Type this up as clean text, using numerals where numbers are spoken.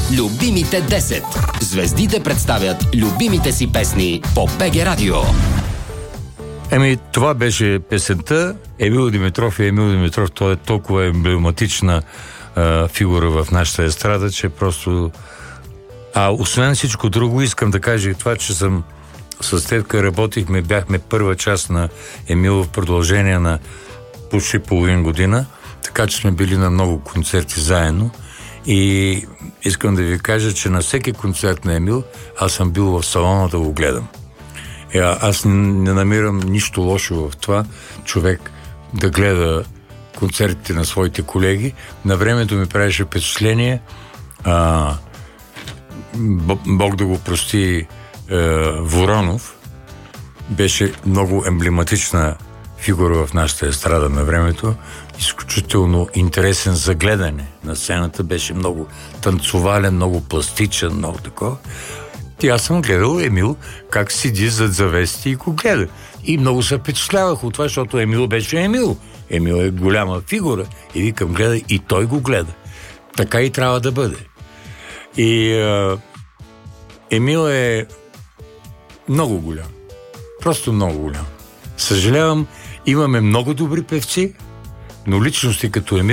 Любимите 10. Звездите представят любимите си песни по БГ Радио. Това беше песента. Емил Димитров той е толкова емблематична фигура в нашата естрада, че просто... освен всичко друго, искам да кажа и това, че с Тетка работихме, бяхме първа част на Емил в продължение на почти половин година, така че сме били на много концерти заедно и искам да ви кажа, че на всеки концерт на Емил аз съм бил в салона да го гледам. Аз не намирам нищо лошо в това човек да гледа концертите на своите колеги. На времето ми правеше впечатление, Бог да го прости, Воронов беше много емблематична фигура в нашата естрада на времето, изключително интересен за гледане. На сцената беше много танцовален, много пластичен, много такова. И аз съм гледал Емил как седи зад завеси и го гледа. И много се впечатлявах от това, защото Емил беше Емил. Емил е голяма фигура. И викам, гледа, и той го гледа. Така и трябва да бъде. И Емил е много голям. Просто много голям. Съжалявам, имаме много добри певци, но личности като Емил